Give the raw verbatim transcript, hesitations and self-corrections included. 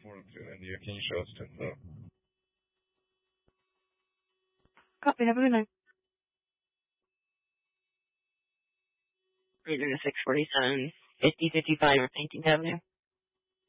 four two India. Can you show us ten foot? Copy, have a good night. Cruiser to six forty-seven, fifty fifty-five North nineteenth Avenue.